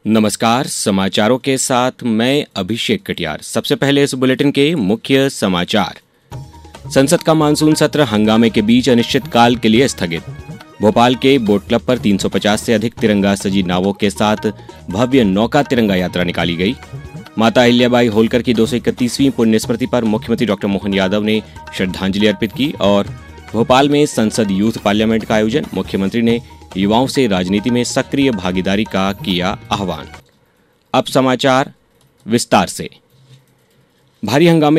नमस्कार, समाचारों के साथ मैं अभिषेक कटियार। सबसे पहले इस बुलेटिन के मुख्य समाचार। संसद का मानसून सत्र हंगामे के बीच अनिश्चितकाल के लिए स्थगित। भोपाल के बोट क्लब पर 350 से अधिक तिरंगा सजी नावों के साथ भव्य नौका तिरंगा यात्रा निकाली गई। माता अहिल्याबाई होलकर की 231वीं पुण्यस्मृति पर मुख्यमंत्री डॉ मोहन यादव ने श्रद्धांजलि अर्पित की और भोपाल में संसद यूथ पार्लियामेंट का आयोजन। मुख्यमंत्री ने युवाओं से राजनीति में सक्रिय भागीदारी का किया आह्वान। अब समाचार विस्तार से। भारी हंगामे